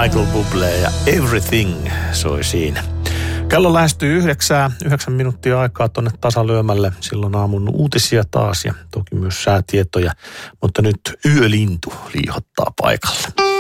Michael Bublé ja Everything soi siinä. Kello lähestyy 9 minuuttia aikaa tuonne tasalyömälle. Silloin aamun uutisia taas ja toki myös säätietoja. Mutta nyt yölintu liihottaa paikalle.